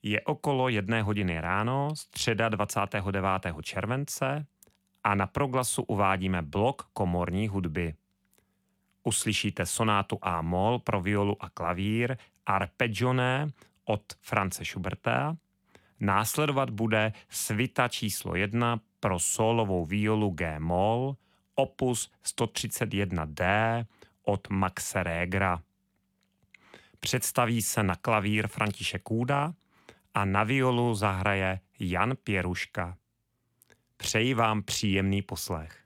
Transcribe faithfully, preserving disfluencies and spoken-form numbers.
Je okolo jedné hodiny ráno, středa dvacátého devátého července a na Proglasu uvádíme blok komorní hudby. Uslyšíte sonátu A-moll pro violu a klavír Arpeggione od Franze Schuberta. Následovat bude svita číslo jedna pro sólovou violu G-moll opus sto třicet jedna D od Maxe Regera. Představí se na klavír František Kůda a na violu zahraje Jan Pěruška. Přeji vám příjemný poslech.